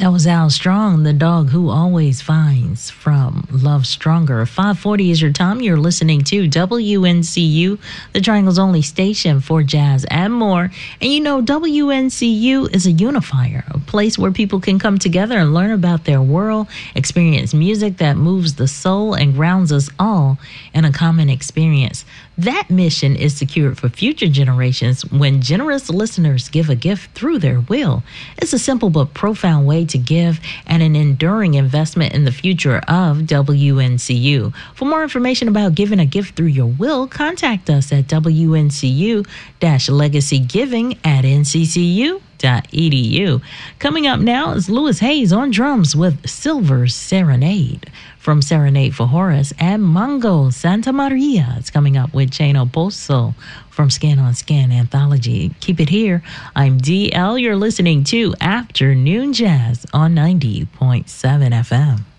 That was Al Strong, the dog who always finds, from Love Stronger. 5:40 is your time. You're listening to WNCU, the Triangle's only station for jazz and more. And you know, WNCU is a unifier, a place where people can come together and learn about their world, experience music that moves the soul and grounds us all in a common experience. That mission is secured for future generations when generous listeners give a gift through their will. It's a simple but profound way to give and an enduring investment in the future of WNCU. For more information about giving a gift through your will, contact us at WNCU-legacygiving@nccu.edu. Coming up now is Louis Hayes on drums with Silver's Serenade. From Serenade for Horace and Mongo Santa Maria. It's coming up with Chano Pozo from Scan on Scan Anthology. Keep it here. I'm DL. You're listening to Afternoon Jazz on 90.7 FM.